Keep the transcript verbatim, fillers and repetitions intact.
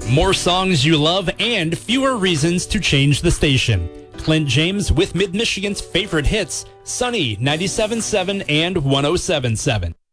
More songs you love and fewer reasons to change the station. Clint James with Mid-Michigan's favorite hits, Sunny ninety-seven point seven and one oh seven point seven.